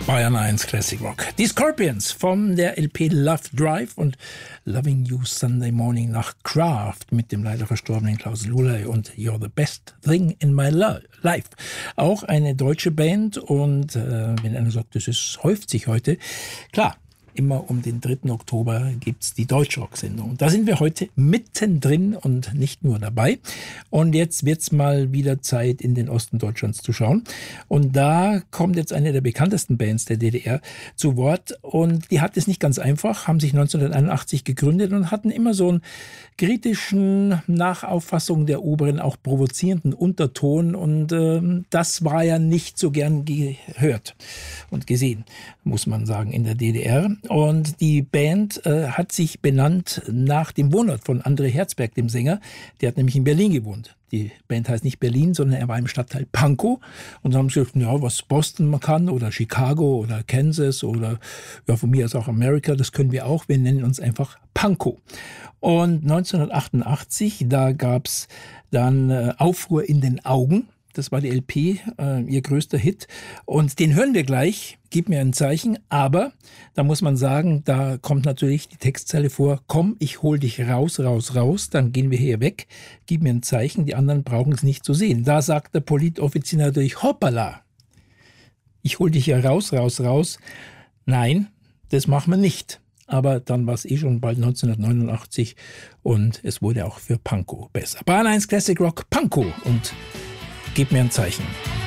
Bayern 1 Classic Rock. Die Scorpions von der LP Love Drive und Loving You Sunday Morning nach Kraft mit dem leider verstorbenen Klaus Luley und You're the Best Thing in My Life. Auch eine deutsche Band und wenn einer sagt, das häuft sich heute, klar. Immer um den 3. Oktober gibt's die Deutschrock-Sendung. Und da sind wir heute mittendrin und nicht nur dabei. Und jetzt wird's mal wieder Zeit, in den Osten Deutschlands zu schauen. Und da kommt jetzt eine der bekanntesten Bands der DDR zu Wort. Und die hat es nicht ganz einfach, haben sich 1981 gegründet und hatten immer so einen kritischen, nach Auffassung der Oberen auch provozierenden Unterton. Und das war ja nicht so gern gehört und gesehen, muss man sagen, in der DDR. Und die Band hat sich benannt nach dem Wohnort von André Herzberg, dem Sänger. Der hat nämlich in Berlin gewohnt. Die Band heißt nicht Berlin, sondern er war im Stadtteil Pankow. Und da haben sie gesagt, ja, was Boston man kann oder Chicago oder Kansas oder ja, von mir aus auch Amerika, das können wir auch. Wir nennen uns einfach Pankow. Und 1988, da gab's dann Aufruhr in den Augen. Das war die LP, ihr größter Hit. Und den hören wir gleich. Gib mir ein Zeichen. Aber da muss man sagen, da kommt natürlich die Textzeile vor. Komm, ich hol dich raus, raus, raus. Dann gehen wir hier weg. Gib mir ein Zeichen. Die anderen brauchen es nicht zu sehen. Da sagt der Politoffizier natürlich, hoppala. Ich hol dich ja raus, raus, raus. Nein, das machen wir nicht. Aber dann war es schon bald 1989 und es wurde auch für Pankow besser. Bayern 1 Classic Rock, Pankow und Gib mir ein Zeichen.